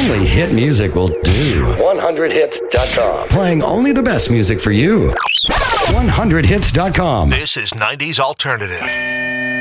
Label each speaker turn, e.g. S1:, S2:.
S1: Only hit music will do. 100hits.com. Playing only the best music for you. 100hits.com.
S2: This is 90s Alternative.